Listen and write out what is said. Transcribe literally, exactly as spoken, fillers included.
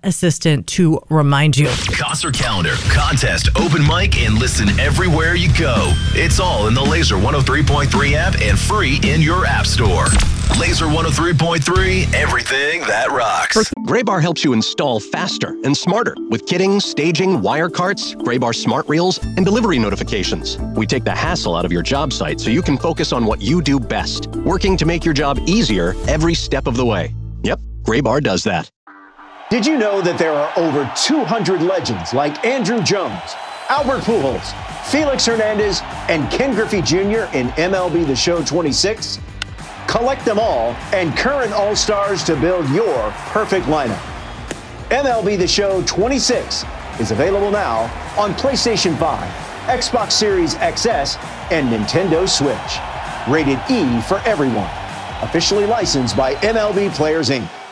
assistant to remind you. Concert calendar, contest, open mic, and listen everywhere you go. It's all in the Laser one oh three point three app and free in your app store. Laser one oh three point three, everything that rocks. Graybar helps you install faster and smarter with kitting, staging, wire carts, Graybar smart reels, and delivery notifications. We take the hassle out of your job site so you can focus on what you do best, working to make your job easier every step of the way. Yep, Graybar does that. Did you know that there are over two hundred legends like Andrew Jones, Albert Pujols, Felix Hernandez, and Ken Griffey Junior in M L B The Show twenty-six? Collect them all and current All-Stars to build your perfect lineup. M L B The Show twenty-six is available now on PlayStation five, Xbox Series X S, and Nintendo Switch. Rated E for everyone. Officially licensed by M L B Players, Incorporated.